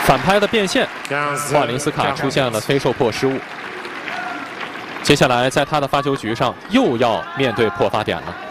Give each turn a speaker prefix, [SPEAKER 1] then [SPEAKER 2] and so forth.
[SPEAKER 1] 反拍的变现，瓦林斯卡出现了非受迫失误。接下来在他的发球局上又要面对破发点了。